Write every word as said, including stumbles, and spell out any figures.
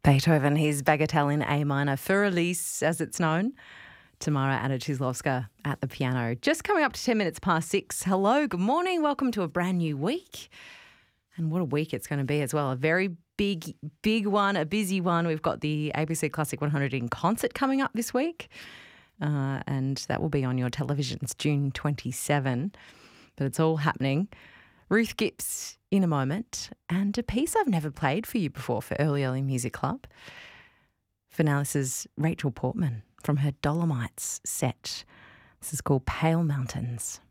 Beethoven, his Bagatelle in A minor, Für Elise, as it's known. Tamara Anna-Chizlovska at the piano. Just coming up to ten minutes past six. Hello, good morning. Welcome to a brand new week. And what a week it's going to be as well. A very big, big one, a busy one. We've got the A B C Classic one hundred in concert coming up this week. Uh, and that will be on your televisions June twenty-seventh. But it's all happening. Ruth Gibbs in a moment, and a piece I've never played for you before for Early Early Music Club. Finalis' Rachel Portman from her Dolomites set. This is called Pale Mountains.